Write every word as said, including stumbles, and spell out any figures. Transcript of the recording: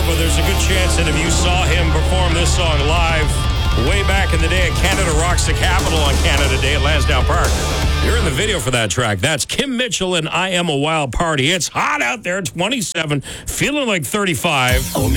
but there's a good chance that if you saw him perform this song live way back in the day at Canada Rocks the Capital on Canada Day at Lansdowne Park, you're in the video for that track. That's Kim Mitchell and I Am a Wild Party. It's hot out there, twenty-seven, feeling like thirty-five.